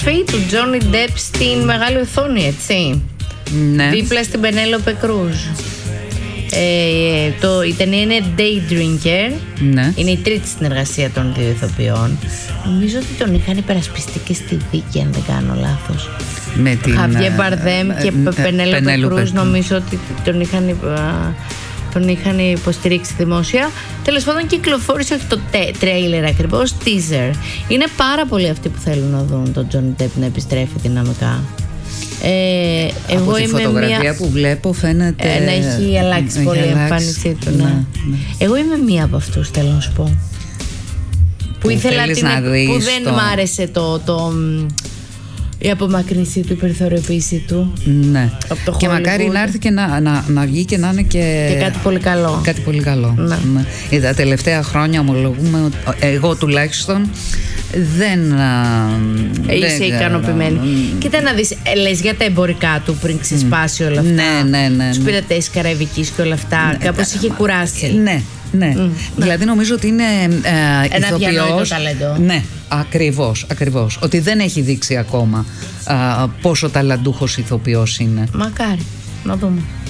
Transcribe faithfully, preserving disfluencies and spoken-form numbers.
Φύγει του Τζόνι Ντεπ στην μεγάλη οθόνη, έτσι. Ναι. Δίπλα στην Πενέλοπε Κρούζ. Ε, το, η ταινία είναι Daydrinker. Ναι. Είναι η τρίτη συνεργασία των δύο ηθοποιών. Νομίζω ότι τον είχαν υπερασπιστεί και στη δίκη, αν δεν κάνω λάθος. Με την Χαβιέ Μπαρδέμ και Πενέλοπε Κρούζ. Νομίζω ότι τον είχαν, τον είχαν υποστηρίξει δημόσια. Τέλος πάντων, κυκλοφόρησε όχι το τρέιλερ ακριβώς, teaser. Είναι πάρα πολλοί αυτοί που θέλουν να δουν τον Τζόνι Ντεπ να επιστρέφει δυναμικά. Ε, εγώ από τη είμαι φωτογραφία μία... που βλέπω φαίνεται ε, να έχει αλλάξει να πολύ η αλλάξει. εμφάνισή του. Ναι. Ναι, ναι. Εγώ είμαι μία από αυτούς, θέλω να σου πω. Που, που ήθελα την, να δεις που δεν το... μ' άρεσε το, το, η απομακρύνσή του, η περιθωριοποίησή του. Ναι. Από το και Hollywood. μακάρι να έρθει και να, να, να βγει και να είναι και, και κάτι πολύ καλό. Κάτι πολύ καλό. Ναι. Ναι. Τα τελευταία χρόνια ομολογούμε, εγώ τουλάχιστον δεν είσαι δεν ικανοποιημένη. ξέρω. Κοίτα να δεις, λες για τα εμπορικά του πριν ξεσπάσει όλα αυτά. Ναι, ναι, ναι. Τους πειρατές Καραϊβικής και όλα αυτά. Ναι, κάπως είχε κουράσει. Ναι, ναι. Mm, δηλαδή ναι. νομίζω ότι είναι ε, ένα ηθοποιός. διανοητό ταλέντο. Ναι, ακριβώς, ακριβώς. Ότι δεν έχει δείξει ακόμα α, πόσο ταλαντούχος ηθοποιός είναι. Μακάρι, να δούμε.